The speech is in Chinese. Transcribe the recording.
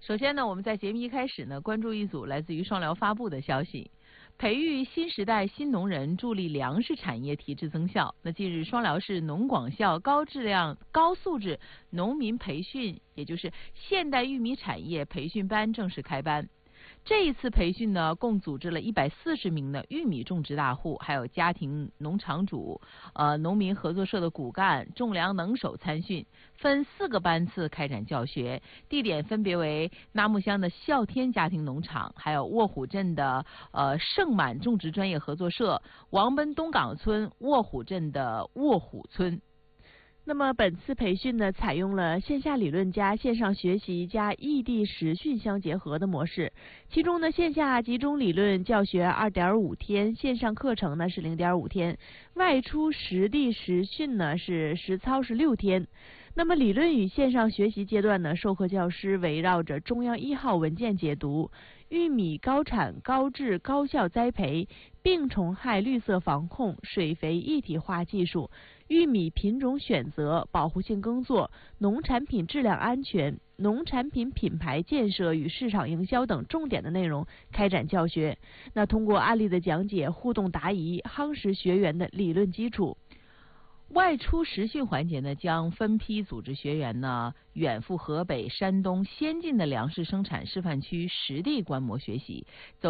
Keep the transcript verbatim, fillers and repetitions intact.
首先呢，我们在节目一开始呢，关注一组来自于双疗发布的消息，培育新时代新农人，助力粮食产业提质增效。那近日，双辽市农广校高质量、高素质农民培训，也就是现代玉米产业培训班正式开班。这一次培训呢，共组织了一百四十名的玉米种植大户，还有家庭农场主、呃农民合作社的骨干、种粮能手参训，分四个班次开展教学，地点分别为纳木乡的孝天家庭农场，还有卧虎镇的呃盛满种植专业合作社，王奔东岗村卧虎镇的卧虎村。 那么本次培训呢，采用了线下理论加线上学习加异地实训相结合的模式。其中呢，线下集中理论教学二点五天，线上课程呢是零点五天，外出实地实训呢是实操是六天。那么理论与线上学习阶段呢，授课教师围绕着中央一号文件解读、玉米高产高质高效栽培、病虫害绿色防控、水肥一体化技术、玉米品种选择、保护性耕作、农产品质量安全、农产品品牌建设与市场营销等重点的内容开展教学。那通过案例的讲解、互动答疑，夯实学员的理论基础。 外出实训环节呢，将分批组织学员呢远赴河北、山东先进的粮食生产示范区实地观摩学习，走